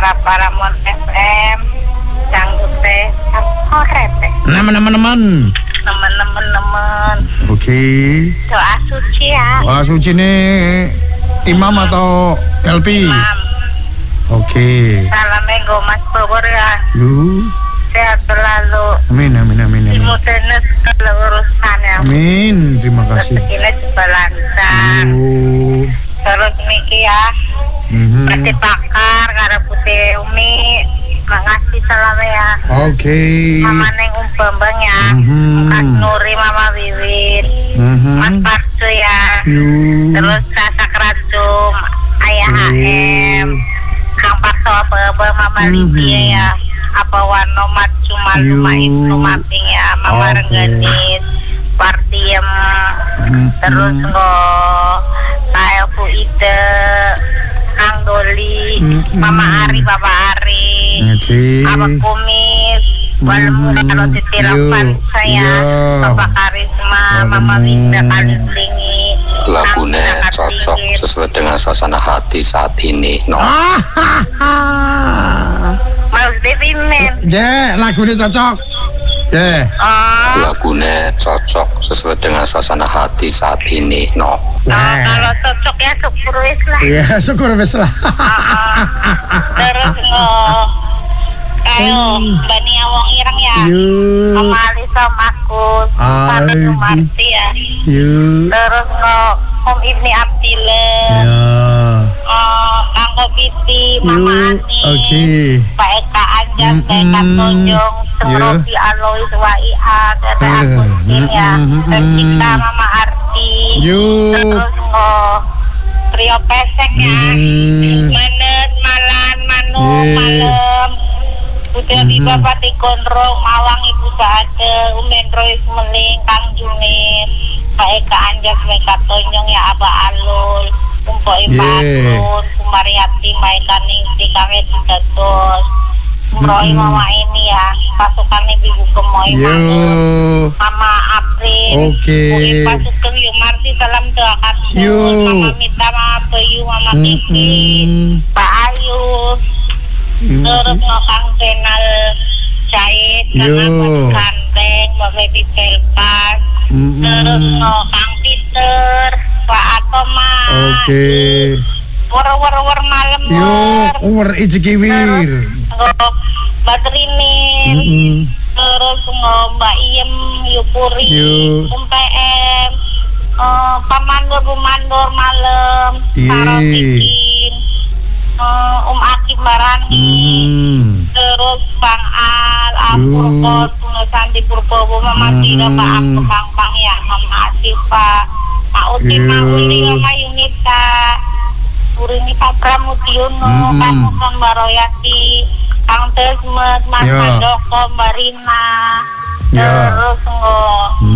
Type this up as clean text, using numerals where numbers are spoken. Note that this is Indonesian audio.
Paramon FM, Canggut teh, sore teh. Teman-teman. Oke. Doa suci ya. Doa suci nih imam atau LP? Imam. Oke. Salamego Mas Bobor ya. Sehat selalu. Amin. Dimudahkan segala urusannya. Amin. Terima kasih. Rezekinya juga lancar. Terus Miki ya. Pasti bakar karena putih Umi. Makasih salam ya. Oke. Mama Neng Bambang ya. Kak Nuri, Mama Wiwin. Mas Parsu ya. Terus Sasak Racum, Ayah HM. Kang Parso apa Mama Lydia ya. Apa Wano Mat cuma lumayan Maping ya. Mama Rengganis, Partiem. Terus Kak Ida, Kang Doli, Mama Ari, Papa Ari, Abang Kumis, walaupun kalau titilapan saya, Bapak Karisma, Mama Winda Kalislingi. Lagunya cocok sesuai dengan suasana hati saat ini, no. Mas Devimen. Lagunya cocok. Lagunya cocok sesuai dengan suasana hati saat ini, no. Kalau cocok ya syukur wis lah. Iya, syukur wis lah. Terus ayo Bani Awong Ireng ya. Mama Alisa Makus, Mama Sumarti ya. Terus Om Ibni Abdillah. Kang Kopiti, Mama Ani. Pak Eka Anjas, Pak Eka Tonjong, Semrofi Alois Waia, Tete Agustin ya. Tercipta Mama Arti. Terus Trio Pesek ya. Manet, Malan, Manu, Malem. Udah di Bapak Tikondrong, Mawang Ibu Bade, Umendro Ismeling, Kang Junis, Pak Eka Anjas, Pak Eka Tonjong ya, Aba Alul, Umpo Ipadun, Kumariati, Pak Eka Ningsi, Kang Edi Gatos, Roy Mama ini ya, pasukan Ibu Kemoy, Mama April, Mungkin pasukan Yumarti, salam doa kasih, Mama Mita, Mama Bayu, Mama Kiki, Pak Ayu. Terus Kang Channel Jahit, Kang Kanteng, Mbak Baby Pelpas. Terus Kang Peter, Pak Atoma. War malam war ijikiwir. Mbak Trinin. Terus Mbak Iem, Yupuri, PM. Pamandor malam. Sarah Bikin. Aki Barani, terus Bang Al, Apurko, Tunusanti Purbowo, Mama Tira, Pak Aku, Bang ya, Mama Asifa, Pak Uti, Pak Uli, Mama Yunita, Urini Pak Pramudiono, Kang Muson Baroyati, Kang Desmet, Mas Handoko, Mbak Rina, terus